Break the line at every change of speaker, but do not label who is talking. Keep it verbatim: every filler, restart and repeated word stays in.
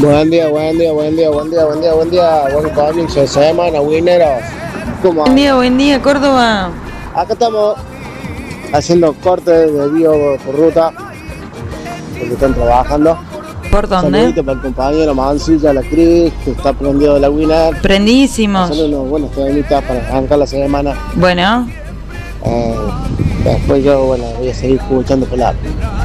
Buen día, buen día, buen día, buen día, buen día, buen día, buen comienzo de semana, winneros. ¿Cómo
Buen día, buen día, Córdoba.
Acá estamos haciendo cortes de bio por ruta, porque están trabajando.
¿Por dónde?
Saludito para el compañero Mancilla, la Cris, que está prendido de la winner.
Prendísimos.
Hacer unos buenos temitas para arrancar la semana.
Bueno.
Eh, después yo, bueno, voy a seguir escuchando por la